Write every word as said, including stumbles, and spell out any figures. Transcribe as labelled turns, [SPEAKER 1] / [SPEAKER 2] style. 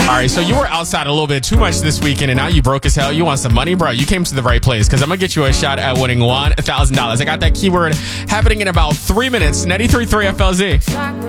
[SPEAKER 1] All right, so you were outside a little bit too much this weekend, and now you broke as hell. You want some money, bro? You came to the right place, because I'm going to get you a shot at winning one thousand dollars. I got that keyword happening in about three minutes. ninety-three point three F L Z.